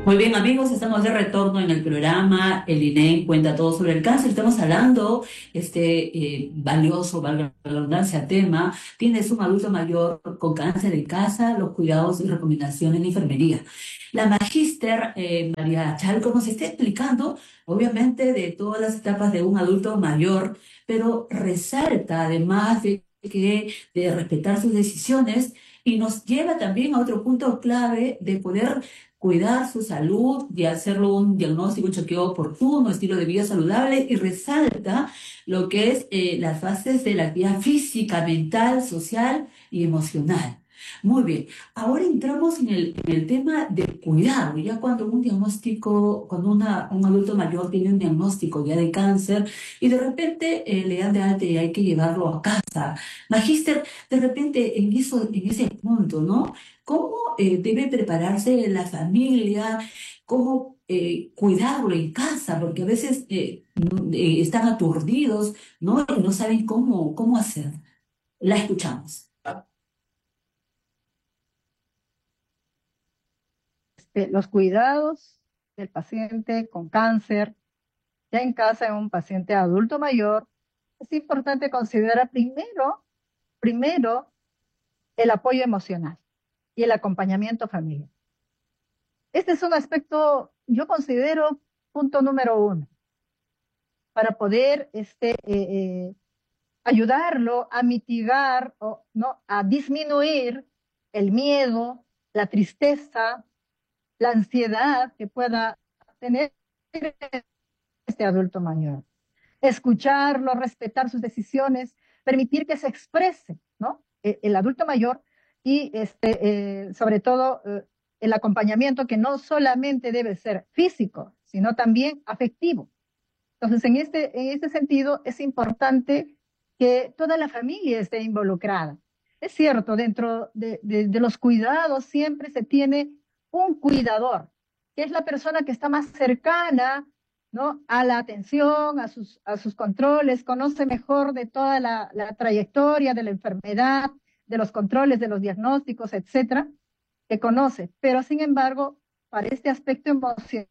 Muy bien, amigos, estamos de retorno en el programa. El INEM cuenta todo sobre el cáncer. Estamos hablando valioso, valga la redundancia, tema. Tienes un adulto mayor con cáncer en casa, los cuidados y recomendaciones de enfermería. La magíster María Chalco nos está explicando, obviamente, de todas las etapas de un adulto mayor, pero resalta además de respetar sus decisiones y nos lleva también a otro punto clave de poder cuidar su salud, de hacerlo un diagnóstico, un chequeo oportuno, estilo de vida saludable y resalta lo que es las fases de la actividad física, mental, social y emocional. Muy bien, ahora entramos en el tema del cuidado, ya cuando un diagnóstico, un adulto mayor tiene un diagnóstico ya de cáncer y de repente le dan de alta y hay que llevarlo a casa. Magíster, de repente en ese punto, ¿no? ¿Cómo debe prepararse la familia? ¿Cómo cuidarlo en casa? Porque a veces están aturdidos, ¿no? Y no saben cómo hacer. La escuchamos. Los cuidados del paciente con cáncer, ya en casa en un paciente adulto mayor, es importante considerar primero el apoyo emocional y el acompañamiento familiar. Este es un aspecto, yo considero, punto número uno, para poder ayudarlo a mitigar o no, a disminuir el miedo, la tristeza, la ansiedad que pueda tener este adulto mayor. Escucharlo, respetar sus decisiones, permitir que se exprese, ¿no? El adulto mayor y sobre todo el acompañamiento que no solamente debe ser físico, sino también afectivo. Entonces, en este sentido, es importante que toda la familia esté involucrada. Es cierto, dentro de los cuidados siempre se tiene un cuidador, que es la persona que está más cercana, ¿no? A la atención, a sus controles, conoce mejor de toda la trayectoria de la enfermedad, de los controles, de los diagnósticos, etcétera, que conoce. Pero, sin embargo, para este aspecto emocional,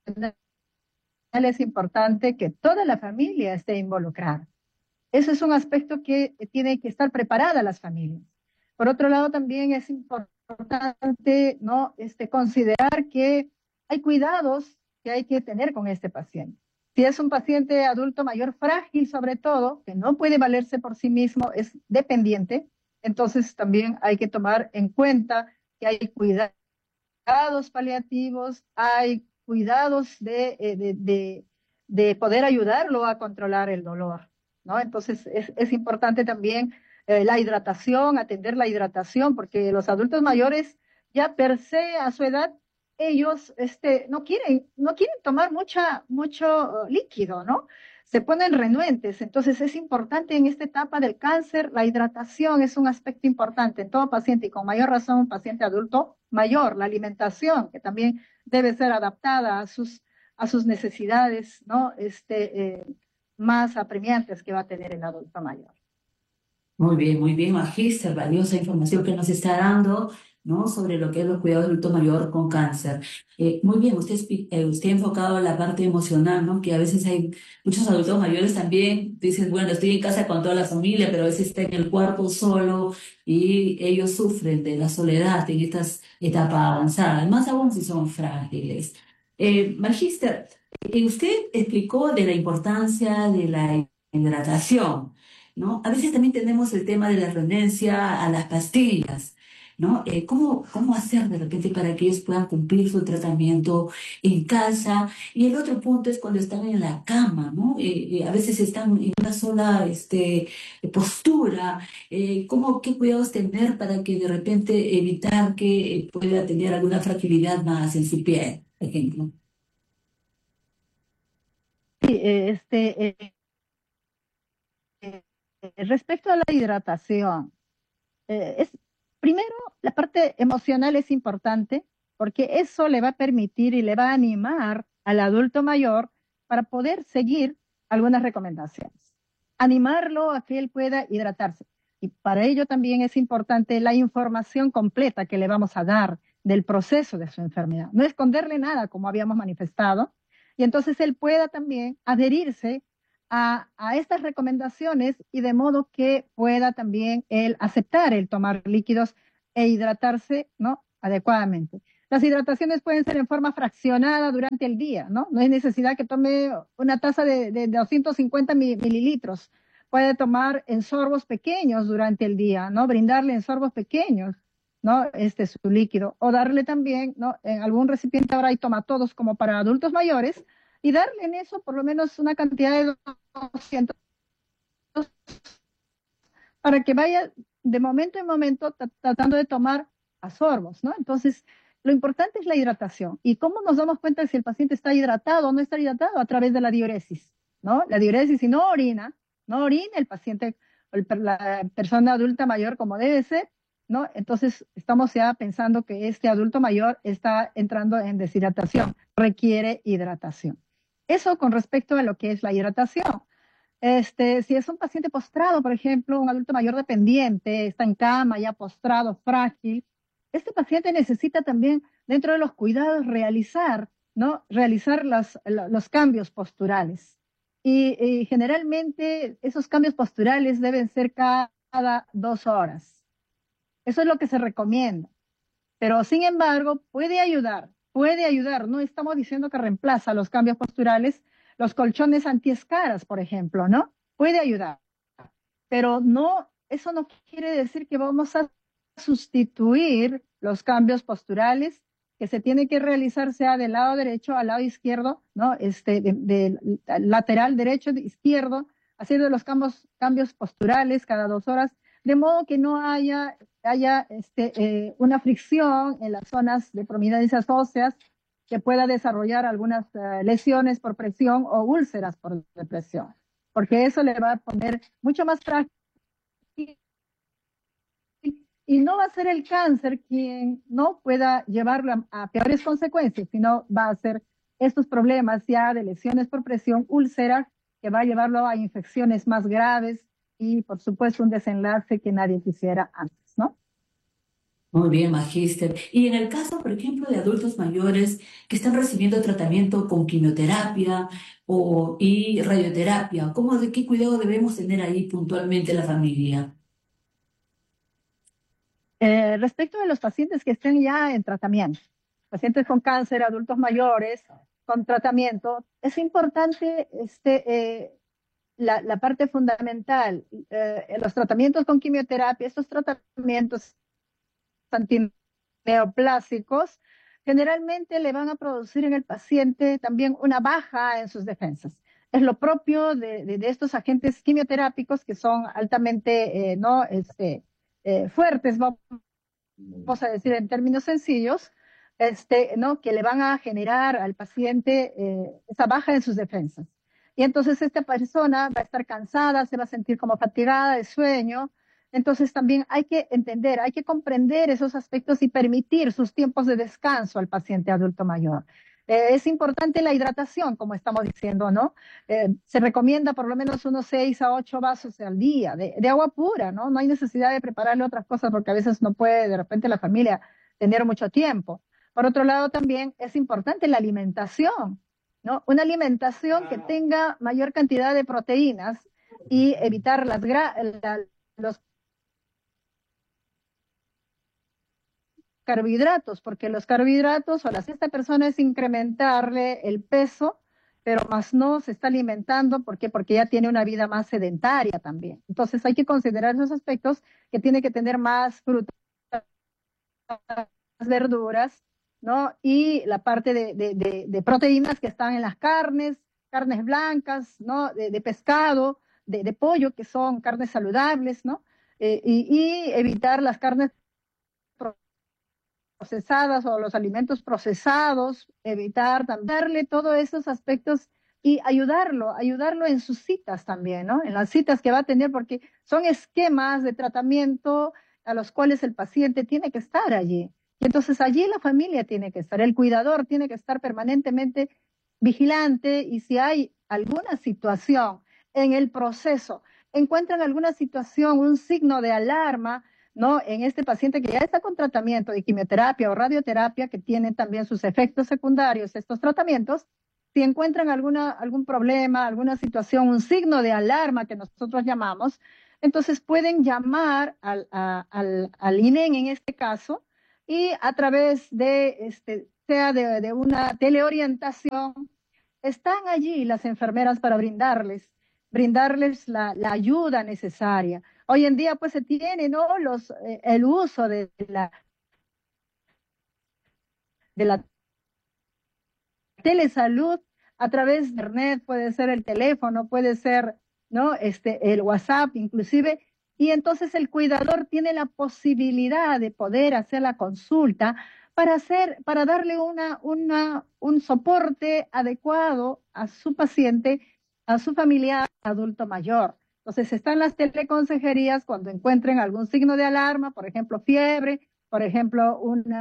es importante que toda la familia esté involucrada. Eso es un aspecto que tiene que estar preparada las familias. Por otro lado, también es importante, ¿no? Considerar que hay cuidados que hay que tener con este paciente. Si es un paciente adulto mayor frágil, sobre todo, que no puede valerse por sí mismo, es dependiente, entonces también hay que tomar en cuenta que hay cuidados paliativos, hay cuidados de poder ayudarlo a controlar el dolor, ¿no? Entonces es importante también la hidratación, atender la hidratación, porque los adultos mayores ya per se a su edad, ellos no quieren tomar mucho líquido, ¿no? Se ponen renuentes. Entonces es importante en esta etapa del cáncer, la hidratación es un aspecto importante en todo paciente y con mayor razón un paciente adulto mayor, la alimentación, que también debe ser adaptada a sus necesidades, ¿no? Más apremiantes que va a tener el adulto mayor. Muy bien, Magíster, valiosa información que nos está dando, ¿no? Sobre lo que es los cuidados del adulto mayor con cáncer. Muy bien, usted ha enfocado la parte emocional, ¿no? Que a veces hay muchos adultos mayores también, dicen, bueno, estoy en casa con toda la familia, pero a veces está en el cuarto solo y ellos sufren de la soledad en estas etapas avanzadas, más aún si son frágiles. Magíster, usted explicó de la importancia de la hidratación, ¿no? A veces también tenemos el tema de la renuncia a las pastillas, ¿no? ¿Cómo hacer de repente para que ellos puedan cumplir su tratamiento en casa? Y el otro punto es cuando están en la cama, ¿no? A veces están en una sola postura. ¿Qué cuidados tener para que de repente evitar que pueda tener alguna fragilidad más en su piel, por ejemplo? Sí, respecto a la hidratación, es primero la parte emocional es importante porque eso le va a permitir y le va a animar al adulto mayor para poder seguir algunas recomendaciones. Animarlo a que él pueda hidratarse. Y para ello también es importante la información completa que le vamos a dar del proceso de su enfermedad, no esconderle nada como habíamos manifestado, y entonces él pueda también adherirse a estas recomendaciones y de modo que pueda también él aceptar el tomar líquidos e hidratarse, ¿no?, adecuadamente. Las hidrataciones pueden ser en forma fraccionada durante el día, ¿no? No hay necesidad que tome una taza de 250 mililitros. Puede tomar en sorbos pequeños durante el día, ¿no? Brindarle en sorbos pequeños, ¿no? Su líquido. O darle también, ¿no?, en algún recipiente, ahora hay tomatodos como para adultos mayores, y darle en eso por lo menos una cantidad de 200 para que vaya de momento en momento tratando de tomar a sorbos, ¿no? Entonces, lo importante es la hidratación. ¿Y cómo nos damos cuenta si el paciente está hidratado o no está hidratado? A través de la diuresis, ¿no? La diuresis, si no orina, no orina el paciente, la persona adulta mayor como debe ser, ¿no? Entonces, estamos ya pensando que este adulto mayor está entrando en deshidratación, requiere hidratación. Eso con respecto a lo que es la hidratación. Si es un paciente postrado, por ejemplo, un adulto mayor dependiente, está en cama, ya postrado, frágil, este paciente necesita también, dentro de los cuidados, realizar, ¿no?, realizar los cambios posturales. Y generalmente esos cambios posturales deben ser cada 2 horas. Eso es lo que se recomienda. Pero sin embargo, puede ayudar. No estamos diciendo que reemplaza los cambios posturales, los colchones antiescaras, por ejemplo, ¿no? Puede ayudar. Pero no, eso no quiere decir que vamos a sustituir los cambios posturales que se tienen que realizar, sea del lado derecho al lado izquierdo, ¿no? De lateral derecho, izquierdo, haciendo los cambios posturales cada 2 horas, de modo que no haya una fricción en las zonas de prominencias óseas que pueda desarrollar algunas lesiones por presión o úlceras por depresión, porque eso le va a poner mucho más frágil y no va a ser el cáncer quien no pueda llevarlo a peores consecuencias, sino va a ser estos problemas ya de lesiones por presión, úlceras, que va a llevarlo a infecciones más graves y, por supuesto, un desenlace que nadie quisiera antes, ¿no? Muy bien, magíster. Y en el caso, por ejemplo, de adultos mayores que están recibiendo tratamiento con quimioterapia y radioterapia, de qué cuidado debemos tener ahí puntualmente la familia? Respecto de los pacientes que estén ya en tratamiento, pacientes con cáncer, adultos mayores con tratamiento, es importante la parte fundamental, los tratamientos con quimioterapia, estos tratamientos antineoplásicos, generalmente le van a producir en el paciente también una baja en sus defensas. Es lo propio de estos agentes quimioterápicos que son altamente no, fuertes, vamos a decir en términos sencillos, ¿no?, que le van a generar al paciente esa baja en sus defensas. Y entonces esta persona va a estar cansada, se va a sentir como fatigada de sueño. Entonces también hay que entender, hay que comprender esos aspectos y permitir sus tiempos de descanso al paciente adulto mayor. Es importante la hidratación, como estamos diciendo, ¿no? Se recomienda por lo menos unos 6 a 8 vasos al día de agua pura, ¿no? No hay necesidad de prepararle otras cosas porque a veces no puede de repente la familia tener mucho tiempo. Por otro lado, también es importante la alimentación, ¿no? Una alimentación que tenga mayor cantidad de proteínas y evitar los carbohidratos, porque los carbohidratos o esta persona es incrementarle el peso, pero más no se está alimentando, ¿por qué? Porque ya tiene una vida más sedentaria también. Entonces hay que considerar esos aspectos, que tiene que tener más frutas, verduras, ¿no? Y la parte de proteínas que están en las carnes blancas, ¿no? De pescado, de pollo, que son carnes saludables, ¿no? Y evitar las carnes procesadas o los alimentos procesados, evitar, darle todos esos aspectos y ayudarlo en sus citas también, ¿no? En las citas que va a tener, porque son esquemas de tratamiento a los cuales el paciente tiene que estar allí. Y entonces allí la familia tiene que estar, el cuidador tiene que estar permanentemente vigilante, y si hay alguna situación en el proceso, encuentran alguna situación, un signo de alarma, ¿no? En este paciente que ya está con tratamiento de quimioterapia o radioterapia, que tiene también sus efectos secundarios, estos tratamientos, si encuentran algún problema, alguna situación, un signo de alarma que nosotros llamamos, entonces pueden llamar al INEN en este caso y a través de, sea de una teleorientación, están allí las enfermeras para brindarles la ayuda necesaria. Hoy en día pues se tiene, ¿no? El uso de la telesalud a través de internet, puede ser el teléfono, puede ser, ¿no? El WhatsApp inclusive, y entonces el cuidador tiene la posibilidad de poder hacer la consulta para darle un soporte adecuado a su paciente, a su familiar adulto mayor. Entonces están las teleconsejerías cuando encuentren algún signo de alarma, por ejemplo, fiebre, por ejemplo,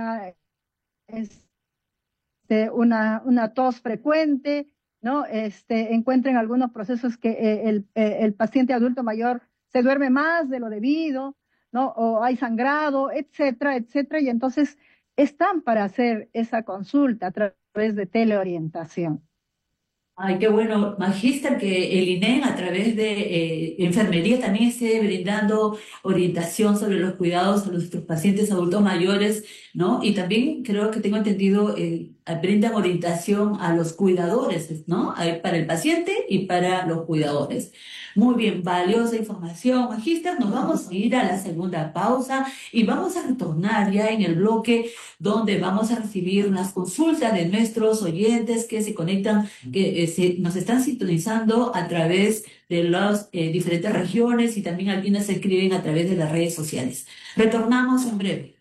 una tos frecuente, ¿no? Encuentren algunos procesos que el paciente adulto mayor se duerme más de lo debido, ¿no? O hay sangrado, etcétera, etcétera. Y entonces están para hacer esa consulta a través de teleorientación. Ay, qué bueno, Magíster, que el INEM a través de enfermería también esté brindando orientación sobre los cuidados a nuestros pacientes adultos mayores, ¿no? Y también creo que tengo entendido, brindan orientación a los cuidadores, ¿no? Para el paciente y para los cuidadores. Muy bien, valiosa información, Magíster. Nos vamos a ir a la segunda pausa y vamos a retornar ya en el bloque donde vamos a recibir unas consultas de nuestros oyentes que se conectan que nos están sintonizando a través de las diferentes regiones y también algunas se escriben a través de las redes sociales. Retornamos en breve.